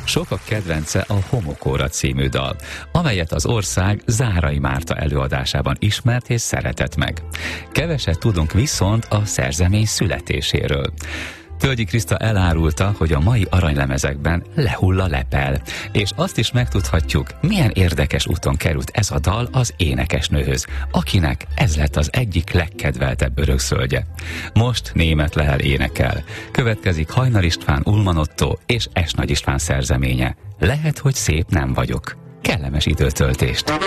Sokak kedvence a Homokóra című dal, amelyet az ország Zárai Márta előadásában ismert és szeretett meg. Keveset tudunk viszont a szerzemény születéséről. Tölgyi Kriszta elárulta, hogy a mai aranylemezekben lehull a lepel, és azt is megtudhatjuk, milyen érdekes úton került ez a dal az énekesnőhöz, akinek ez lett az egyik legkedveltebb örökszölgye. Most Németh Lehel énekel. Következik Hajnal István, Ulman Ottó és S. Nagy István szerzeménye. Lehet, hogy szép nem vagyok. Kellemes időtöltést!